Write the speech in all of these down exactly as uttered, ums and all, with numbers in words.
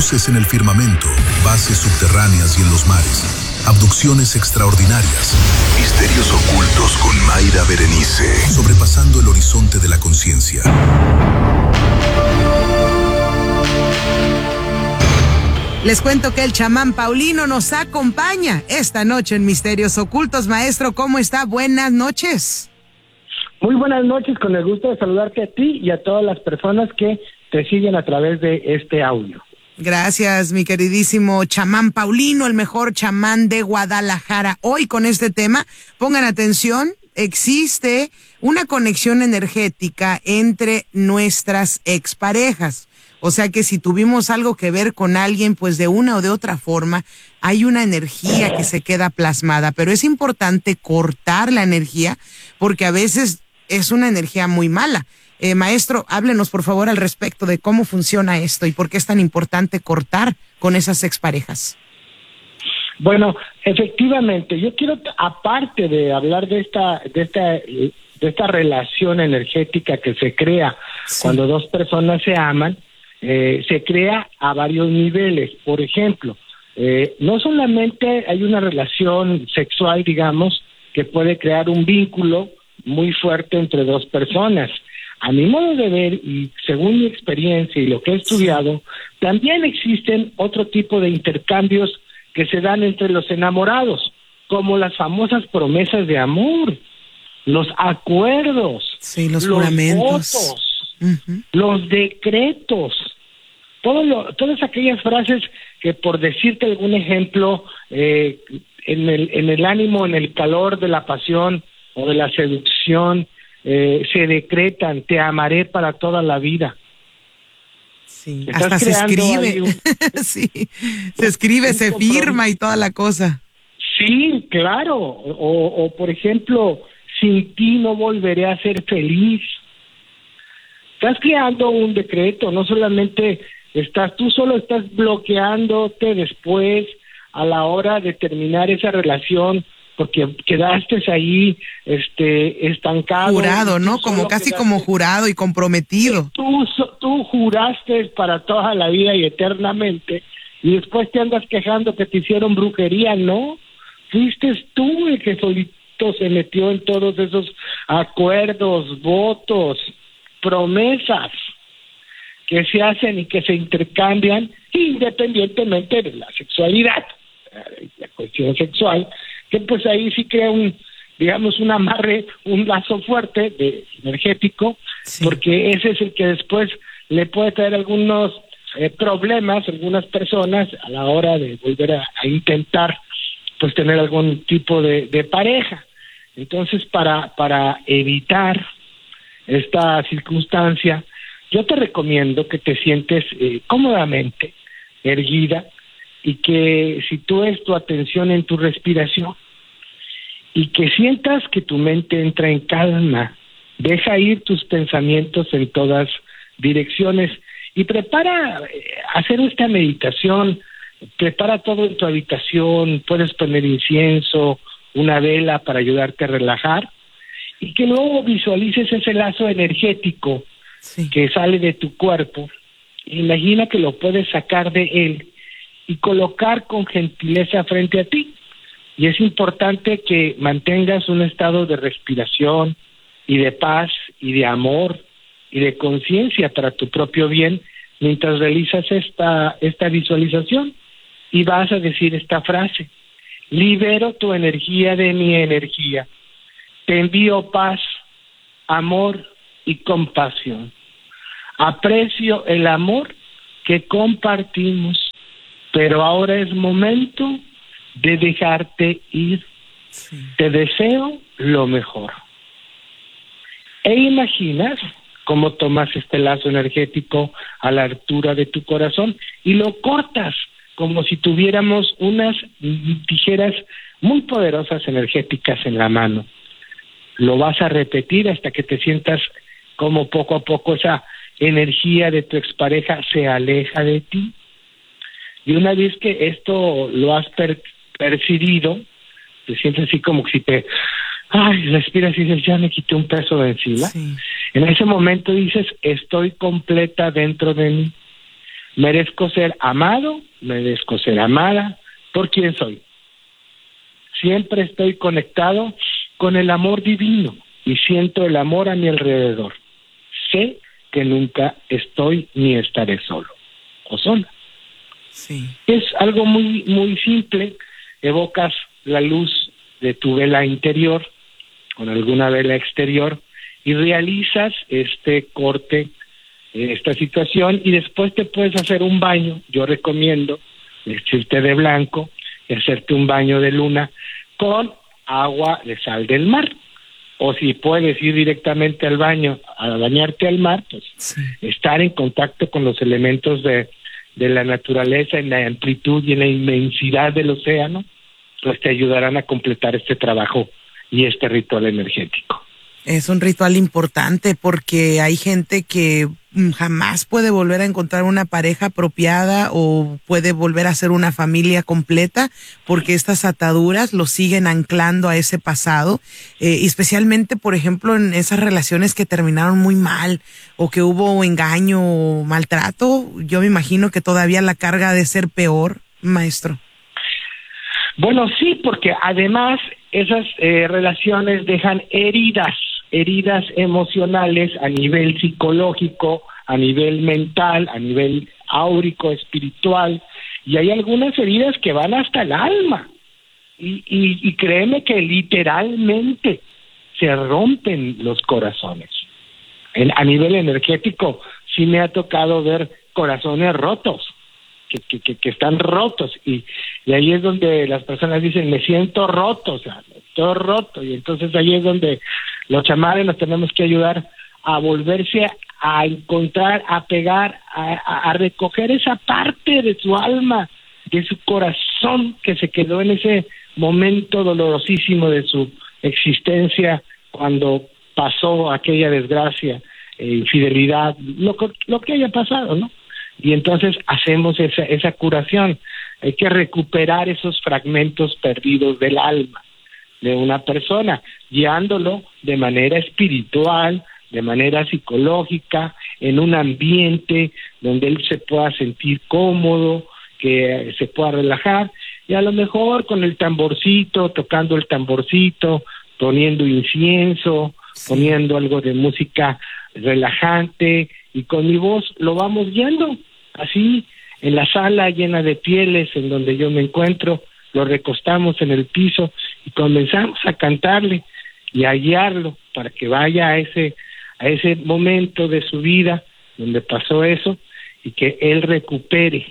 Luces en el firmamento, bases subterráneas y en los mares, abducciones extraordinarias, misterios ocultos con Mayra Berenice, sobrepasando el horizonte de la conciencia. Les cuento que el chamán Paulino nos acompaña esta noche en Misterios Ocultos. Maestro, ¿cómo está? Buenas noches. Muy buenas noches, con el gusto de saludarte a ti y a todas las personas que te siguen a través de este audio. Gracias, mi queridísimo chamán Paulino, el mejor chamán de Guadalajara. Hoy con este tema, pongan atención, existe una conexión energética entre nuestras exparejas. O sea que si tuvimos algo que ver con alguien, pues de una o de otra forma, hay una energía que se queda plasmada. Pero es importante cortar la energía porque a veces es una energía muy mala. Eh, maestro, háblenos por favor al respecto de cómo funciona esto y por qué es tan importante cortar con esas exparejas. Bueno, efectivamente, yo quiero, aparte de hablar de esta, de esta, de esta relación energética que se crea sí. cuando dos personas se aman, eh, se crea a varios niveles. Por ejemplo, eh, no solamente hay una relación sexual, digamos, que puede crear un vínculo muy fuerte entre dos personas. A mi modo de ver, y según mi experiencia y lo que he estudiado, también existen otro tipo de intercambios que se dan entre los enamorados, como las famosas promesas de amor, los acuerdos, sí, los, los juramentos, votos, uh-huh. los decretos, todo lo, todas aquellas frases que, por decirte algún ejemplo, eh, en el, en el ánimo, en el calor de la pasión o de la seducción, eh, se decretan: te amaré para toda la vida. Sí, hasta se escribe, un, sí, se escribe, se firma y toda la cosa. Sí, claro, o, o por ejemplo, sin ti no volveré a ser feliz. Estás creando un decreto, no solamente estás, tú solo estás bloqueándote después a la hora de terminar esa relación, porque quedaste ahí este estancado. Jurado, ¿no? Como casi quedaste, como jurado y comprometido. Tú, tú juraste para toda la vida y eternamente, y después te andas quejando que te hicieron brujería, ¿no? Fuiste tú el que solito se metió en todos esos acuerdos, votos, promesas que se hacen y que se intercambian independientemente de la sexualidad, la cuestión sexual, que pues ahí sí crea un, digamos, un amarre, un lazo fuerte de energético, sí. porque ese es el que después le puede traer algunos eh, problemas a algunas personas a la hora de volver a, a intentar pues tener algún tipo de, de pareja. Entonces, para, para evitar esta circunstancia, yo te recomiendo que te sientes eh, cómodamente erguida, y que sitúes tu atención en tu respiración y que sientas que tu mente entra en calma, deja ir tus pensamientos en todas direcciones y prepara hacer esta meditación, prepara todo en tu habitación, puedes poner incienso, una vela para ayudarte a relajar, y que luego visualices ese lazo energético sí. que sale de tu cuerpo. Imagina que lo puedes sacar de él y colocar con gentileza frente a ti. Y es importante que mantengas un estado de respiración y de paz y de amor y de conciencia para tu propio bien mientras realizas esta, esta visualización. Y vas a decir esta frase: libero tu energía de mi energía. Te envío paz, amor y compasión. Aprecio el amor que compartimos, pero ahora es momento de dejarte ir. Sí. Te deseo lo mejor. E imaginas cómo tomas este lazo energético a la altura de tu corazón y lo cortas como si tuviéramos unas tijeras muy poderosas energéticas en la mano. Lo vas a repetir hasta que te sientas como poco a poco esa energía de tu expareja se aleja de ti. Y una vez que esto lo has per- percibido, te sientes así como si te, ay, respiras y dices, ya me quité un peso de encima. Sí. En ese momento dices, estoy completa dentro de mí. Merezco ser amado, merezco ser amada por quien soy. Siempre estoy conectado con el amor divino y siento el amor a mi alrededor. Sé que nunca estoy ni estaré solo o sola. Sí. Es algo muy, muy simple. Evocas la luz de tu vela interior con alguna vela exterior y realizas este corte, esta situación, y después te puedes hacer un baño. Yo recomiendo vestirte de blanco y hacerte un baño de luna con agua de sal del mar. O si puedes ir directamente al baño a bañarte al mar, pues sí, estar en contacto con los elementos de, de la naturaleza en la amplitud y en la inmensidad del océano, pues te ayudarán a completar este trabajo y este ritual energético. Es un ritual importante porque hay gente que jamás puede volver a encontrar una pareja apropiada o puede volver a ser una familia completa porque estas ataduras lo siguen anclando a ese pasado, eh, especialmente, por ejemplo, en esas relaciones que terminaron muy mal o que hubo engaño o maltrato. Yo me imagino que todavía la carga ha de ser peor, maestro. Bueno, sí, porque además esas eh, relaciones dejan heridas, heridas emocionales a nivel psicológico, a nivel mental, a nivel áurico, espiritual, y hay algunas heridas que van hasta el alma. Y, y, y créeme que literalmente se rompen los corazones. En, a nivel energético sí me ha tocado ver corazones rotos. Que, que, que, que están rotos y, y ahí es donde las personas dicen me siento roto, o sea, estoy roto, y entonces ahí es donde los chamanes nos tenemos que ayudar a volverse a, a encontrar, a pegar, a, a, a recoger esa parte de su alma, de su corazón que se quedó en ese momento dolorosísimo de su existencia cuando pasó aquella desgracia, eh, infidelidad, lo, lo que haya pasado, ¿no? Y entonces hacemos esa, esa curación. Hay que recuperar esos fragmentos perdidos del alma de una persona, guiándolo de manera espiritual, de manera psicológica, en un ambiente donde él se pueda sentir cómodo, que se pueda relajar, y a lo mejor con el tamborcito, tocando el tamborcito, poniendo incienso, sí, poniendo algo de música relajante, y con mi voz lo vamos guiando. Así, en la sala llena de pieles en donde yo me encuentro, lo recostamos en el piso y comenzamos a cantarle y a guiarlo para que vaya a ese, a ese momento de su vida donde pasó eso y que él recupere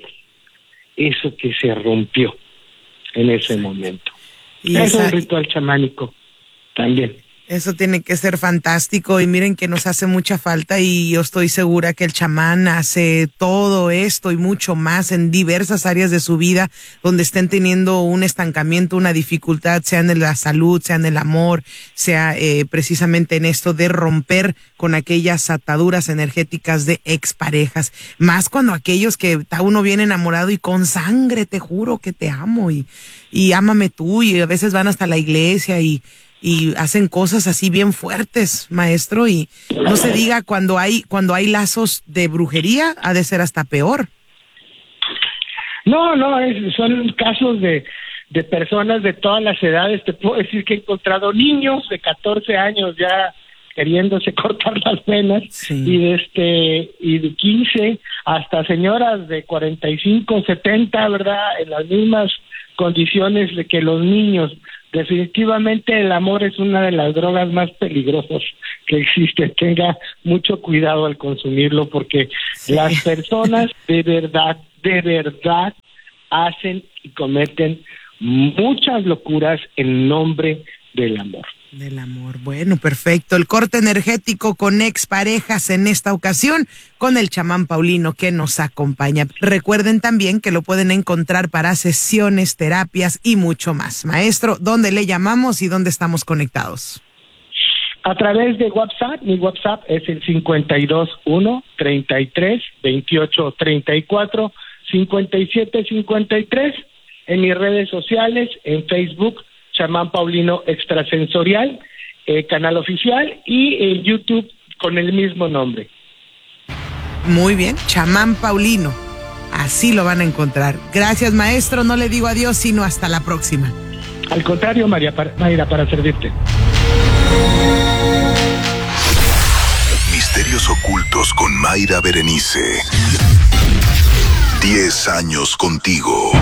eso que se rompió en ese momento. Y es esa... un ritual chamánico también. Eso tiene que ser fantástico y miren que nos hace mucha falta y yo estoy segura que el chamán hace todo esto y mucho más en diversas áreas de su vida donde estén teniendo un estancamiento, una dificultad, sea en la salud, sea en el amor, sea eh, precisamente en esto de romper con aquellas ataduras energéticas de exparejas. Más cuando aquellos que está uno bien enamorado y con sangre, te juro que te amo y, y ámame tú, y a veces van hasta la iglesia y y hacen cosas así bien fuertes, maestro, y no se diga cuando hay cuando hay lazos de brujería, ha de ser hasta peor. No, no, es, son casos de, de personas de todas las edades. Te puedo decir que he encontrado niños de catorce años ya queriéndose cortar las venas, sí, y de este y de quince hasta señoras de cuarenta y cinco, setenta, ¿verdad? En las mismas condiciones de que los niños. Definitivamente el amor es una de las drogas más peligrosas que existe. Tenga mucho cuidado al consumirlo porque sí, las personas de verdad, de verdad hacen y cometen muchas locuras en nombre del amor. Del amor. Bueno, perfecto. El corte energético con exparejas en esta ocasión con el chamán Paulino que nos acompaña. Recuerden también que lo pueden encontrar para sesiones, terapias y mucho más. Maestro, ¿dónde le llamamos y dónde estamos conectados? A través de WhatsApp. Mi WhatsApp es el cincuenta y dos uno, treinta y tres, veintiocho, treinta y cuatro, cincuenta y siete, cincuenta y tres. En mis redes sociales, en Facebook, Chamán Paulino Extrasensorial, eh, canal oficial, y en YouTube con el mismo nombre. Muy bien, Chamán Paulino. así lo van a encontrar. Gracias, maestro. No le digo adiós, sino hasta la próxima. Al contrario, María, para, Mayra, para servirte. Misterios ocultos con Mayra Berenice. Diez años contigo.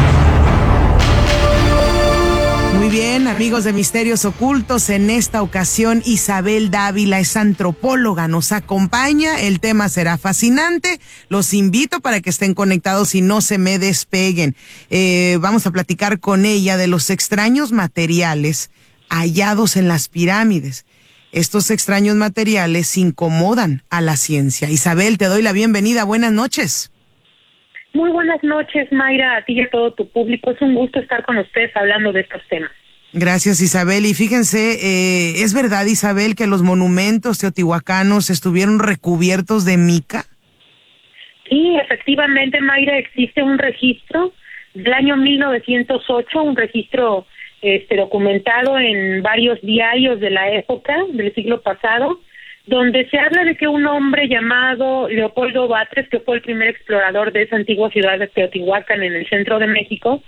Muy bien, amigos de Misterios Ocultos, en esta ocasión Isabel Dávila es antropóloga, nos acompaña, el tema será fascinante, los invito para que estén conectados y no se me despeguen. Eh, vamos a platicar con ella de los extraños materiales hallados en las pirámides. Estos extraños materiales incomodan a la ciencia. Isabel, te doy la bienvenida, buenas noches. Muy buenas noches, Mayra, a ti y a todo tu público. Es un gusto estar con ustedes hablando de estos temas. Gracias, Isabel. Y fíjense, eh, ¿es verdad, Isabel, que los monumentos teotihuacanos estuvieron recubiertos de mica? Sí, efectivamente, Mayra, existe un registro del año mil novecientos ocho, un registro este, documentado en varios diarios de la época, del siglo pasado, donde se habla de que un hombre llamado Leopoldo Batres, que fue el primer explorador de esa antigua ciudad de Teotihuacán en el centro de México,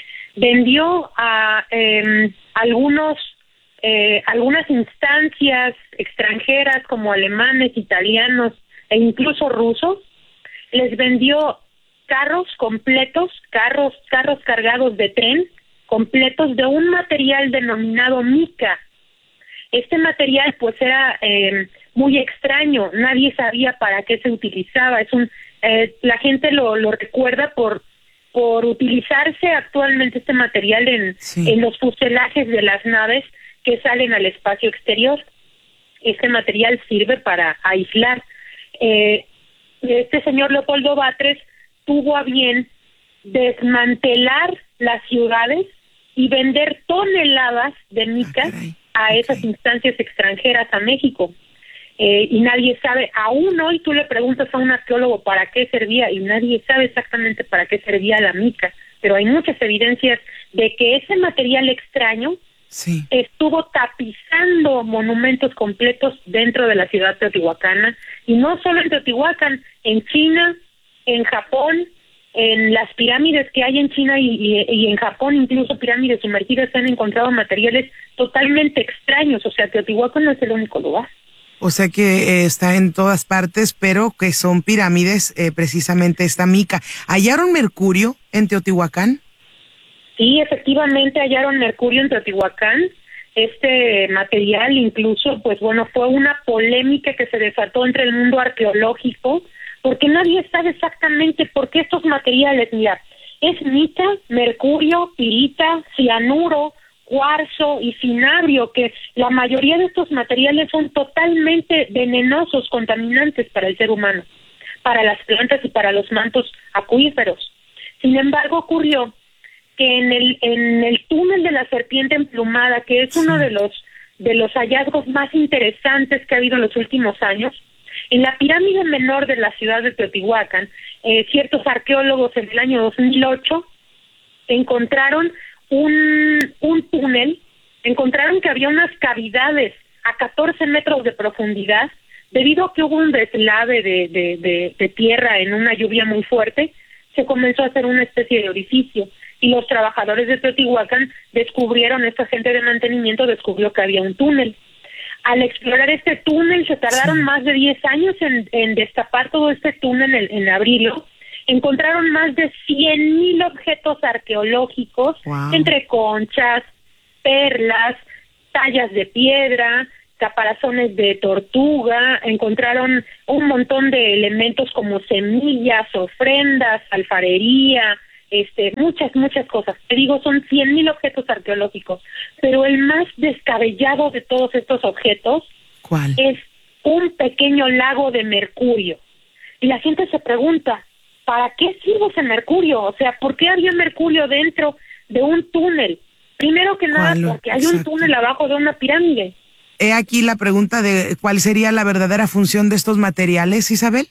vendió a eh, algunos eh, algunas instancias extranjeras como alemanes, italianos e incluso rusos, les vendió carros completos, carros carros cargados de tren, completos de un material denominado mica. Este material pues era eh, muy extraño, nadie sabía para qué se utilizaba. Es un eh, la gente lo, lo recuerda por por utilizarse actualmente este material en, sí. en los fuselajes de las naves que salen al espacio exterior. Este material sirve para aislar. Eh, este señor Leopoldo Batres tuvo a bien desmantelar las ciudades y vender toneladas de mica ah, a esas okay. instancias extranjeras a México. Eh, y nadie sabe, aún hoy tú le preguntas a un arqueólogo para qué servía y nadie sabe exactamente para qué servía la mica, pero hay muchas evidencias de que ese material extraño sí. estuvo tapizando monumentos completos dentro de la ciudad teotihuacana, y no solo en Teotihuacán, en China, en Japón, en las pirámides que hay en China y, y, y en Japón, incluso pirámides sumergidas, se han encontrado materiales totalmente extraños. O sea, Teotihuacán no es el único lugar. O sea que eh, está en todas partes, pero que son pirámides, eh, precisamente esta mica. ¿Hallaron mercurio en Teotihuacán? Sí, efectivamente hallaron mercurio en Teotihuacán. Este material incluso, pues bueno, fue una polémica que se desató entre el mundo arqueológico, porque nadie sabe exactamente por qué estos materiales, mira, es mica, mercurio, pirita, cianuro, cuarzo y cinabrio, que la mayoría de estos materiales son totalmente venenosos, contaminantes para el ser humano, para las plantas y para los mantos acuíferos. Sin embargo, ocurrió que en el en el túnel de la serpiente emplumada, que es uno de los de los hallazgos más interesantes que ha habido en los últimos años, en la pirámide menor de la ciudad de Teotihuacán, eh, ciertos arqueólogos en el año dos mil ocho encontraron un, un túnel, encontraron que había unas cavidades a catorce metros de profundidad, debido a que hubo un deslave de, de, de, de tierra en una lluvia muy fuerte. Se comenzó a hacer una especie de orificio, y los trabajadores de Teotihuacán descubrieron, esta gente de mantenimiento descubrió que había un túnel. Al explorar este túnel se tardaron sí. más de diez años en, en destapar todo este túnel, en, en abrirlo. Encontraron más de cien mil objetos arqueológicos, wow. entre conchas, perlas, tallas de piedra, caparazones de tortuga. Encontraron un montón de elementos como semillas, ofrendas, alfarería, este, muchas, muchas cosas. Te digo, son cien mil objetos arqueológicos, pero el más descabellado de todos estos objetos ¿Cuál? Es un pequeño lago de mercurio. Y la gente se pregunta, ¿para qué sirve ese mercurio? O sea, ¿por qué había mercurio dentro de un túnel? Primero que nada, porque hay Exacto. un túnel abajo de una pirámide. He aquí la pregunta de cuál sería la verdadera función de estos materiales, Isabel.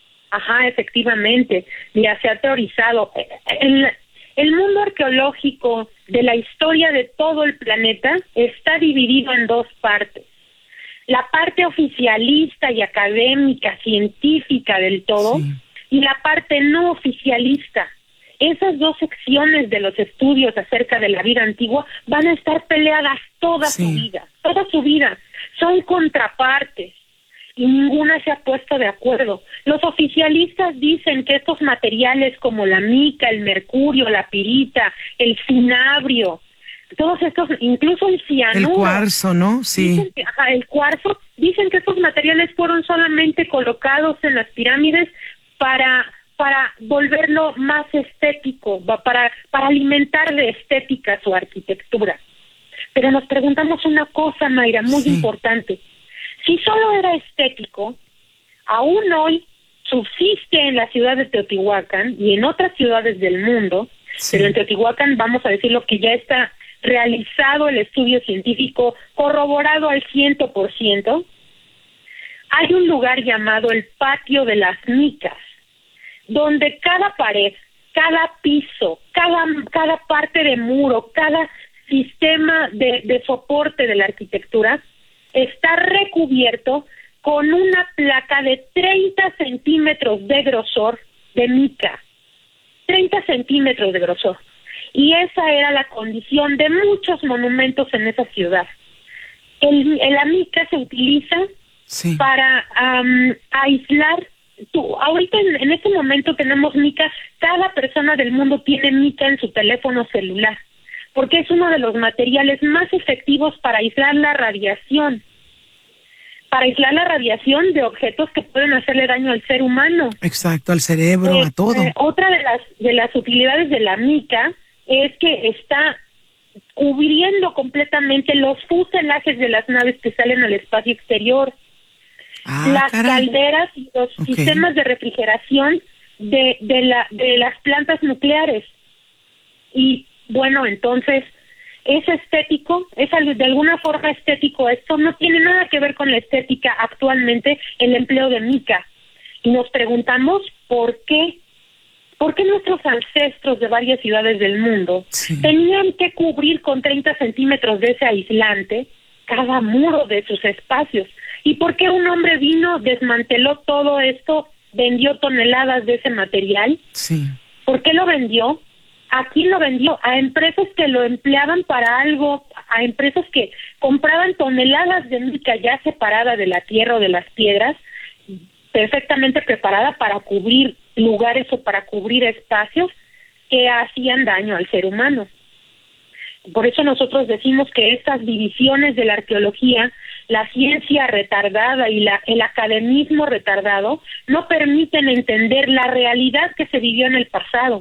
Ajá, efectivamente. Mira, se ha teorizado. El, el mundo arqueológico de la historia de todo el planeta está dividido en dos partes. La parte oficialista y académica, científica del todo, sí. y la parte no oficialista. Esas dos secciones de los estudios acerca de la vida antigua van a estar peleadas toda sí. su vida, toda su vida. Son contrapartes y ninguna se ha puesto de acuerdo. Los oficialistas dicen que estos materiales como la mica, el mercurio, la pirita, el cinabrio, todos estos, incluso el cianuro. El cuarzo, ¿no? Sí. Dicen que, ajá, el cuarzo, dicen que estos materiales fueron solamente colocados en las pirámides para... para volverlo más estético, para, para alimentar de estética su arquitectura. Pero nos preguntamos una cosa, Mayra, muy sí. importante. Si solo era estético, aún hoy subsiste en la ciudad de Teotihuacán y en otras ciudades del mundo, sí. pero en Teotihuacán vamos a decirlo que ya está realizado el estudio científico, corroborado al ciento por ciento, hay un lugar llamado el Patio de las Micas, donde cada pared, cada piso, cada, cada parte de muro, cada sistema de, de soporte de la arquitectura está recubierto con una placa de treinta centímetros de grosor de mica. treinta centímetros de grosor. Y esa era la condición de muchos monumentos en esa ciudad. El, el la mica se utiliza sí. para um, aislar. Tú, ahorita en, en este momento tenemos mica, cada persona del mundo tiene mica en su teléfono celular, porque es uno de los materiales más efectivos para aislar la radiación, para aislar la radiación de objetos que pueden hacerle daño al ser humano. Exacto, al cerebro, eh, a todo. Eh, otra de las de las utilidades de la mica es que está cubriendo completamente los fuselajes de las naves que salen al espacio exterior. Ah, las caray. calderas y los okay. sistemas de refrigeración de, de, la, de las plantas nucleares. Y bueno, entonces, es estético, es de alguna forma estético. Esto no tiene nada que ver con la estética actualmente, el empleo de mica. Y nos preguntamos por qué, por qué nuestros ancestros de varias ciudades del mundo sí. tenían que cubrir con treinta centímetros de ese aislante cada muro de sus espacios. ¿Y por qué un hombre vino, desmanteló todo esto, vendió toneladas de ese material? Sí. ¿Por qué lo vendió? Aquí lo vendió a empresas que lo empleaban para algo, a empresas que compraban toneladas de mica ya separada de la tierra o de las piedras, perfectamente preparada para cubrir lugares o para cubrir espacios que hacían daño al ser humano. Por eso nosotros decimos que estas divisiones de la arqueología, la ciencia retardada y la, el academismo retardado, no permiten entender la realidad que se vivió en el pasado.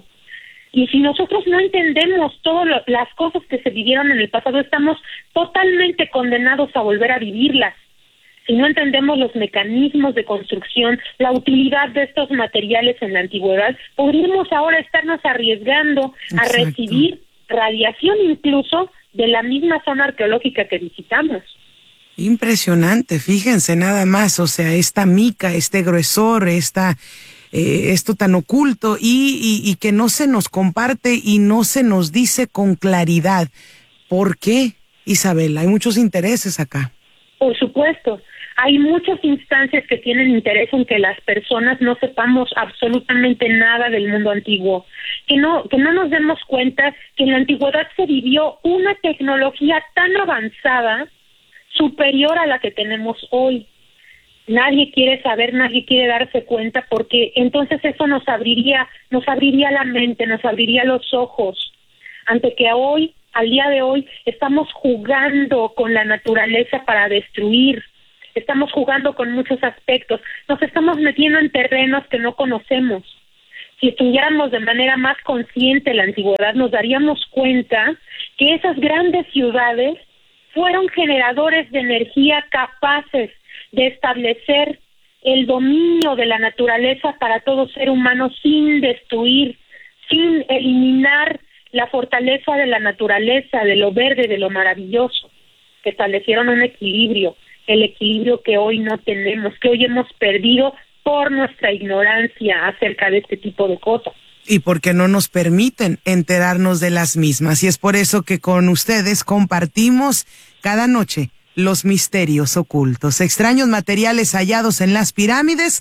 Y si nosotros no entendemos todas las cosas que se vivieron en el pasado, estamos totalmente condenados a volver a vivirlas. Si no entendemos los mecanismos de construcción, la utilidad de estos materiales en la antigüedad, podríamos ahora estarnos arriesgando Exacto. a recibir radiación incluso de la misma zona arqueológica que visitamos. Impresionante, fíjense nada más, o sea, esta mica, este gruesor, esta, eh, esto tan oculto y, y, y que no se nos comparte y no se nos dice con claridad. ¿Por qué, Isabel? Hay muchos intereses acá. Por supuesto. Hay muchas instancias que tienen interés en que las personas no sepamos absolutamente nada del mundo antiguo, que no que no nos demos cuenta que en la antigüedad se vivió una tecnología tan avanzada, superior a la que tenemos hoy. Nadie quiere saber, nadie quiere darse cuenta, porque entonces eso nos abriría, nos abriría la mente, nos abriría los ojos, ante que hoy, al día de hoy, estamos jugando con la naturaleza para destruir. Estamos jugando con muchos aspectos, nos estamos metiendo en terrenos que no conocemos. Si estudiáramos de manera más consciente la antigüedad, nos daríamos cuenta que esas grandes ciudades fueron generadores de energía capaces de establecer el dominio de la naturaleza para todo ser humano sin destruir, sin eliminar la fortaleza de la naturaleza, de lo verde, de lo maravilloso, que establecieron un equilibrio. El equilibrio que hoy no tenemos, que hoy hemos perdido por nuestra ignorancia acerca de este tipo de cosas. Y porque no nos permiten enterarnos de las mismas. Y es por eso que con ustedes compartimos cada noche los misterios ocultos, extraños materiales hallados en las pirámides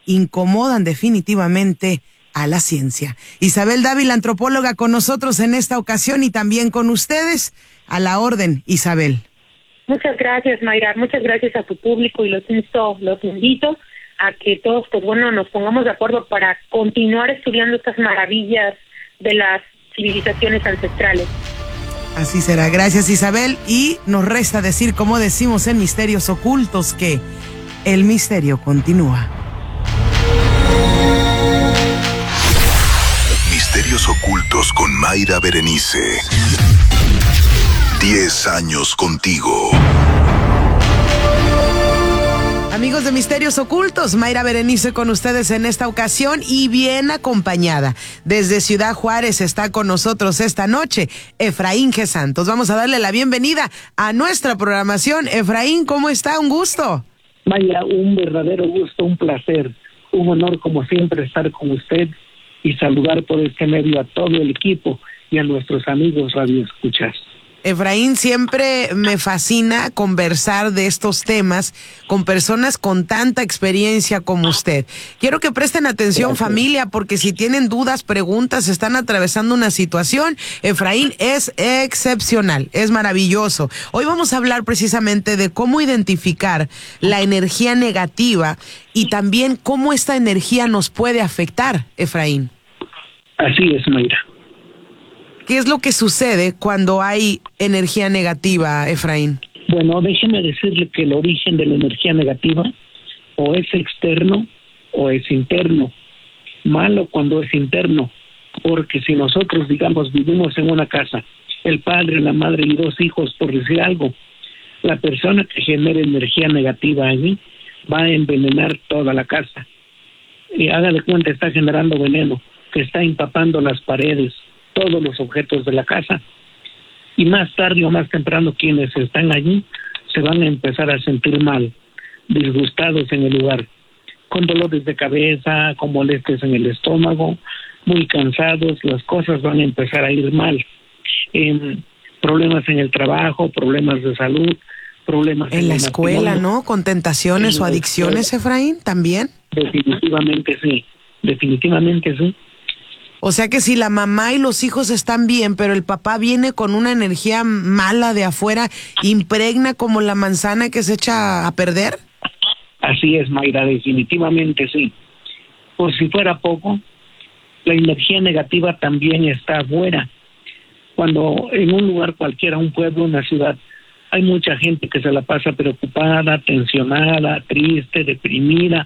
incomodan definitivamente a la ciencia. Isabel Dávila, antropóloga, con nosotros en esta ocasión y también con ustedes. A la orden, Isabel. Muchas gracias, Mayra. Muchas gracias a tu público y los insto, los invito a que todos, pues bueno, nos pongamos de acuerdo para continuar estudiando estas maravillas de las civilizaciones ancestrales. Así será. Gracias, Isabel. Y nos resta decir, como decimos en Misterios Ocultos, que el misterio continúa. Misterios Ocultos con Mayra Berenice. Diez años contigo. Amigos de Misterios Ocultos, Mayra Berenice con ustedes en esta ocasión y bien acompañada. Desde Ciudad Juárez está con nosotros esta noche Efraín G. Santos. Vamos a darle la bienvenida a nuestra programación. Efraín, ¿cómo está? Un gusto. Mayra, un verdadero gusto, un placer, un honor como siempre estar con usted y saludar por este medio a todo el equipo y a nuestros amigos radioescuchas. Efraín, siempre me fascina conversar de estos temas con personas con tanta experiencia como usted. Quiero que presten atención, Gracias. Familia, porque si tienen dudas, preguntas, están atravesando una situación, Efraín es excepcional, es maravilloso. Hoy vamos a hablar precisamente de cómo identificar la energía negativa y también cómo esta energía nos puede afectar, Efraín. Así es, Mayra. ¿Qué es lo que sucede cuando hay energía negativa, Efraín? Bueno, déjeme decirle que el origen de la energía negativa o es externo o es interno. Malo cuando es interno, porque si nosotros, digamos, vivimos en una casa, el padre, la madre y dos hijos, por decir algo, la persona que genera energía negativa allí va a envenenar toda la casa. Y hágale cuenta, está generando veneno, que está empapando las paredes, todos los objetos de la casa, y más tarde o más temprano quienes están allí se van a empezar a sentir mal, disgustados en el lugar, con dolores de cabeza, con molestias en el estómago, muy cansados, las cosas van a empezar a ir mal, eh, problemas en el trabajo, problemas de salud, problemas en, en la escuela, ¿no? Con tentaciones o adicciones, Efraín, también. Definitivamente sí, definitivamente sí. O sea que si la mamá y los hijos están bien, pero el papá viene con una energía mala de afuera, impregna como la manzana que se echa a perder. Así es, Mayra, definitivamente sí. Por si fuera poco, la energía negativa también está afuera. Cuando en un lugar cualquiera, un pueblo, una ciudad, hay mucha gente que se la pasa preocupada, tensionada, triste, deprimida,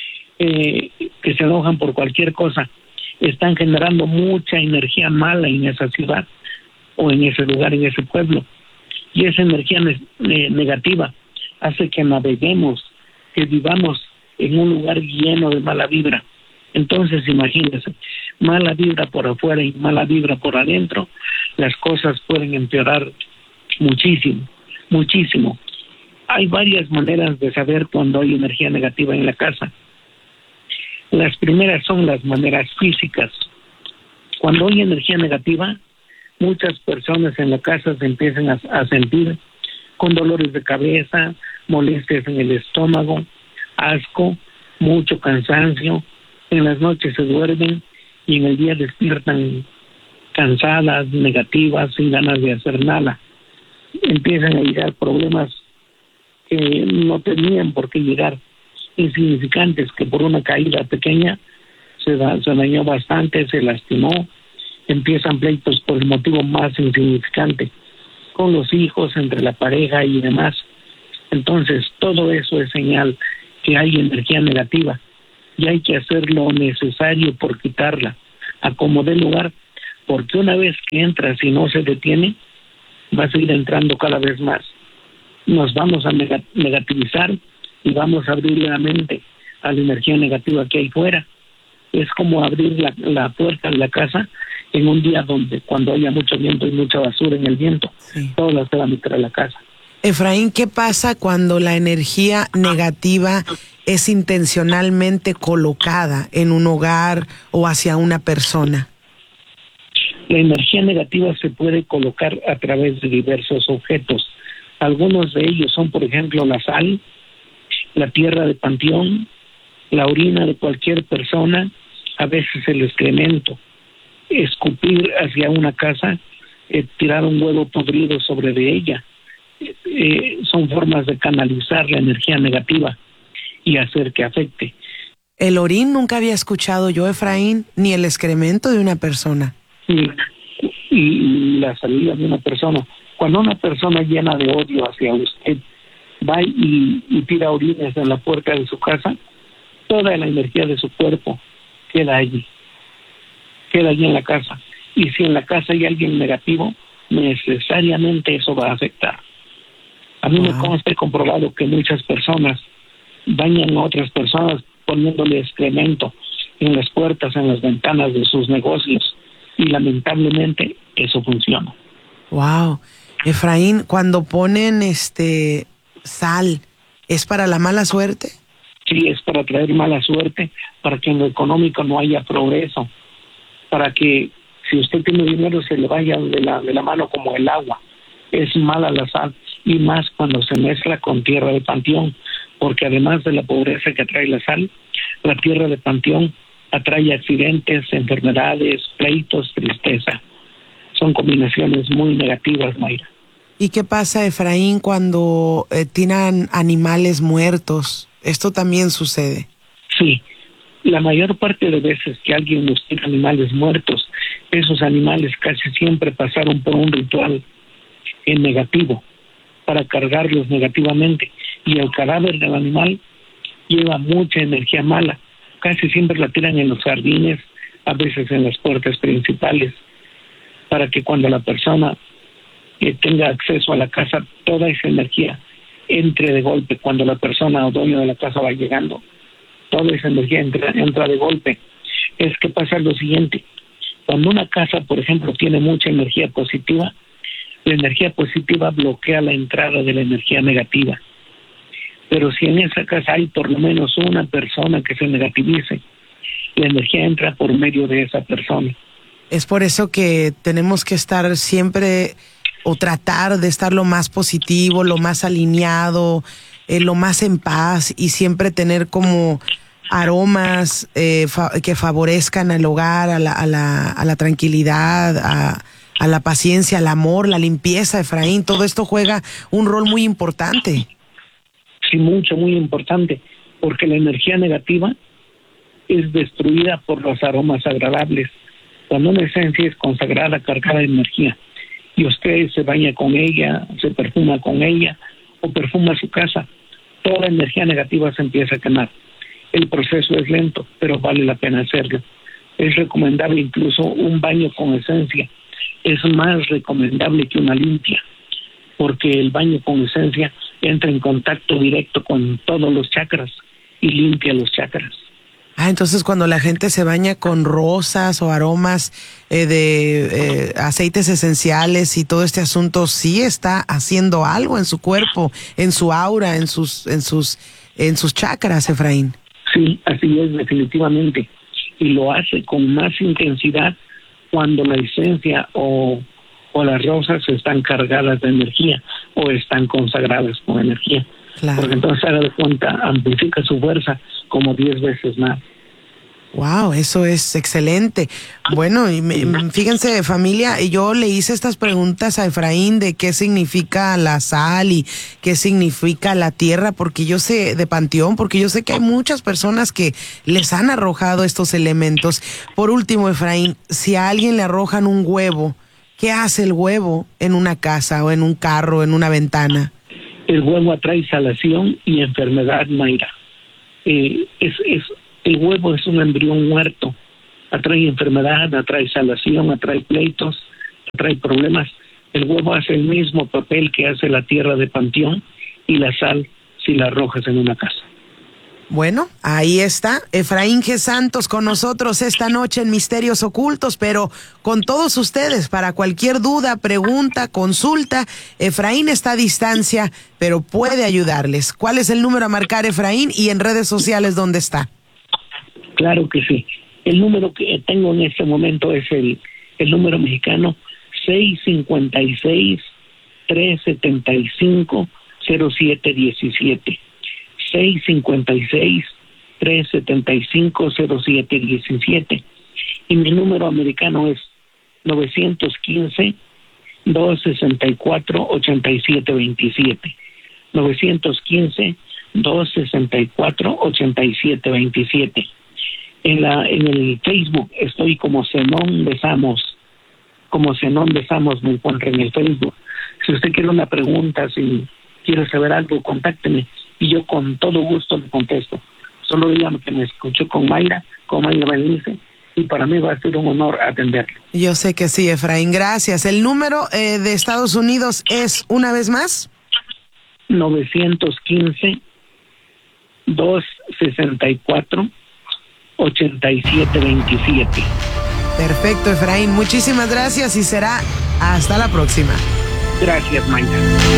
eh, que se enojan por cualquier cosa. Están generando mucha energía mala en esa ciudad o en ese lugar, en ese pueblo. Y esa energía ne- ne- negativa hace que naveguemos, que vivamos en un lugar lleno de mala vibra. Entonces, imagínense, mala vibra por afuera y mala vibra por adentro, las cosas pueden empeorar muchísimo, muchísimo. Hay varias maneras de saber cuando hay energía negativa en la casa. Las primeras son las maneras físicas. Cuando hay energía negativa, muchas personas en la casa se empiezan a, a sentir con dolores de cabeza, molestias en el estómago, asco, mucho cansancio. En las noches se duermen y en el día despiertan cansadas, negativas, sin ganas de hacer nada. Empiezan a llegar problemas que no tenían por qué llegar, insignificantes, que por una caída pequeña se, da, se dañó bastante, se lastimó. Empiezan pleitos por el motivo más insignificante, con los hijos, entre la pareja y demás. Entonces, todo eso es señal que hay energía negativa y hay que hacer lo necesario por quitarla, a como dé lugar, porque una vez que entra, si no se detiene, va a seguir entrando cada vez más. Nos vamos a negativizar y vamos a abrir la mente a la energía negativa que hay fuera. Es como abrir la, la puerta de la casa en un día donde cuando haya mucho viento y mucha basura en el viento, sí, todo se va a meter a la casa. Efraín, ¿qué pasa cuando la energía negativa es intencionalmente colocada en un hogar o hacia una persona? La energía negativa se puede colocar a través de diversos objetos. Algunos de ellos son, por ejemplo, la sal, la tierra de panteón, la orina de cualquier persona, a veces el excremento, escupir hacia una casa, eh, tirar un huevo podrido sobre de ella, eh, son formas de canalizar la energía negativa y hacer que afecte. El orín nunca había escuchado yo, Efraín, ni el excremento de una persona. Y, y la salida de una persona. Cuando una persona llena de odio hacia usted va y, y tira orines en la puerta de su casa, toda la energía de su cuerpo queda allí, queda allí en la casa. Y si en la casa hay alguien negativo, necesariamente eso va a afectar. A mí wow. me consta y comprobado que muchas personas bañan a otras personas poniéndole excremento en las puertas, en las ventanas de sus negocios, y lamentablemente eso funciona. Wow. Efraín, cuando ponen este sal, ¿es para la mala suerte? Sí, es para traer mala suerte, para que en lo económico no haya progreso, para que si usted tiene dinero se le vaya de la, de la mano como el agua. Es mala la sal, y más cuando se mezcla con tierra de panteón, porque además de la pobreza que atrae la sal, la tierra de panteón atrae accidentes, enfermedades, pleitos, tristeza. Son combinaciones muy negativas, Mayra. ¿Y qué pasa, Efraín, cuando eh, tiran animales muertos? ¿Esto también sucede? Sí, la mayor parte de veces que alguien nos tira animales muertos, esos animales casi siempre pasaron por un ritual en negativo para cargarlos negativamente, y el cadáver del animal lleva mucha energía mala. Casi siempre la tiran en los jardines, a veces en las puertas principales, para que cuando la persona eh, tenga acceso a la casa, toda esa energía entre de golpe. Cuando la persona o dueño de la casa va llegando, toda esa energía entra, entra de golpe. Es que pasa lo siguiente: cuando una casa, por ejemplo, tiene mucha energía positiva, la energía positiva bloquea la entrada de la energía negativa. Pero si en esa casa hay por lo menos una persona que se negativice, la energía entra por medio de esa persona. Es por eso que tenemos que estar siempre, o tratar de estar lo más positivo, lo más alineado, eh, lo más en paz, y siempre tener como aromas eh, fa- que favorezcan al hogar, a la, a la, a la tranquilidad, a, a la paciencia, al amor, la limpieza, Efraín. Todo esto juega un rol muy importante. Sí, mucho, muy importante, porque la energía negativa es destruida por los aromas agradables. Cuando una esencia es consagrada, cargada de energía, y usted se baña con ella, se perfuma con ella, o perfuma su casa, toda energía negativa se empieza a quemar. El proceso es lento, pero vale la pena hacerlo. Es recomendable incluso un baño con esencia. Es más recomendable que una limpia, porque el baño con esencia entra en contacto directo con todos los chakras y limpia los chakras. Ah, entonces cuando la gente se baña con rosas o aromas eh, de eh, aceites esenciales y todo este asunto, sí está haciendo algo en su cuerpo, en su aura, en sus, en sus, en sus chakras, Efraín. Sí, así es, definitivamente. Y lo hace con más intensidad cuando la esencia o, o las rosas están cargadas de energía o están consagradas con energía. Claro. Porque entonces, haga de cuenta, amplifica su fuerza como diez veces más. Wow, eso es excelente. Bueno, y me, fíjense, familia, yo le hice estas preguntas a Efraín de qué significa la sal y qué significa la tierra, porque yo sé, de panteón, porque yo sé que hay muchas personas que les han arrojado estos elementos. Por último, Efraín, si a alguien le arrojan un huevo, ¿qué hace el huevo en una casa o en un carro, en una ventana? El huevo atrae salación y enfermedad, Mayra. Eh, es, es, el huevo es un embrión muerto. Atrae enfermedad, atrae salación, atrae pleitos, atrae problemas. El huevo hace el mismo papel que hace la tierra de panteón y la sal si la arrojas en una casa. Bueno, ahí está Efraín G. Santos con nosotros esta noche en Misterios Ocultos, pero con todos ustedes, para cualquier duda, pregunta, consulta, Efraín está a distancia, pero puede ayudarles. ¿Cuál es el número a marcar, Efraín, y en redes sociales dónde está? Claro que sí. El número que tengo en este momento es el, el número mexicano seis cinco seis, tres siete cinco, cero siete uno siete. seis cinco seis, tres siete cinco, cero siete uno siete. Y mi número americano es nueve uno cinco, dos seis cuatro, ocho siete dos siete. nueve uno cinco, dos seis cuatro, ocho siete dos siete. En la en el Facebook estoy como Zenón de Samos, como Zenón de Samos me encuentro en el Facebook. Si usted quiere una pregunta, si quiere saber algo, contácteme y yo con todo gusto le contesto. Solo dígame que me escuchó con Mayra, con Mayra Berenice, y para mí va a ser un honor atenderlo. Yo sé que sí, Efraín, gracias. ¿El número eh, de Estados Unidos es, una vez más? nueve uno cinco, dos seis cuatro, ocho siete dos siete. Perfecto, Efraín. Muchísimas gracias y será hasta la próxima. Gracias, Mayra.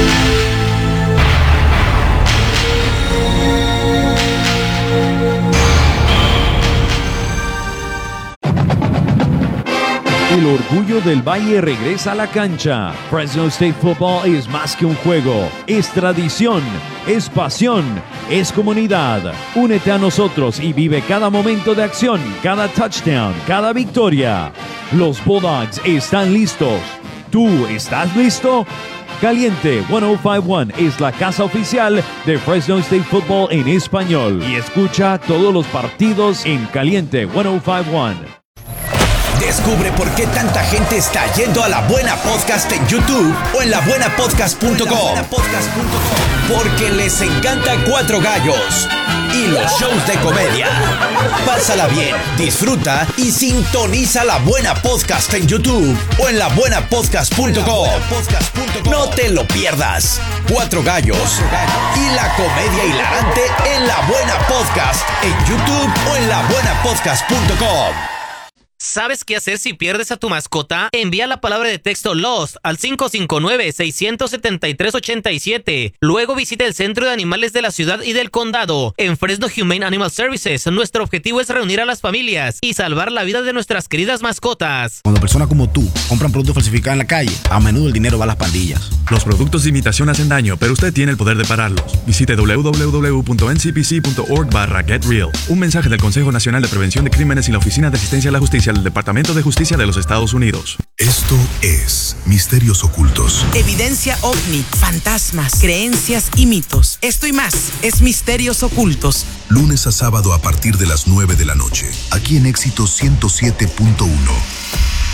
El orgullo del Valle regresa a la cancha. Fresno State Football es más que un juego, es tradición, es pasión, es comunidad. Únete a nosotros y vive cada momento de acción, cada touchdown, cada victoria. Los Bulldogs están listos. ¿Tú estás listo? Caliente ciento cincuenta y uno es la casa oficial de Fresno State Football en español. Y escucha todos los partidos en Caliente ciento cincuenta y uno. Descubre por qué tanta gente está yendo a La Buena Podcast en YouTube o en la buena podcast punto com. Porque les encanta Cuatro Gallos y los shows de comedia. Pásala bien, disfruta y sintoniza La Buena Podcast en YouTube o en la buena podcast punto com. No te lo pierdas. Cuatro Gallos y la comedia hilarante en La Buena Podcast en YouTube o en la buena podcast punto com. ¿Sabes qué hacer si pierdes a tu mascota? Envía la palabra de texto LOST al cinco cinco nueve, seis siete tres, ocho siete. Luego visita el Centro de Animales de la Ciudad y del Condado. En Fresno Humane Animal Services, nuestro objetivo es reunir a las familias y salvar la vida de nuestras queridas mascotas. Cuando personas como tú compran productos falsificados en la calle, a menudo el dinero va a las pandillas. Los productos de imitación hacen daño, pero usted tiene el poder de pararlos. Visite doble u doble u doble u punto n c p c punto org barra get real. Un mensaje del Consejo Nacional de Prevención de Crímenes y la Oficina de Asistencia a la Justicia del Departamento de Justicia de los Estados Unidos. Esto es Misterios Ocultos. Evidencia ovni, fantasmas, creencias y mitos. Esto y más es Misterios Ocultos. Lunes a sábado a partir de las nueve de la noche. Aquí en Éxito ciento siete punto uno.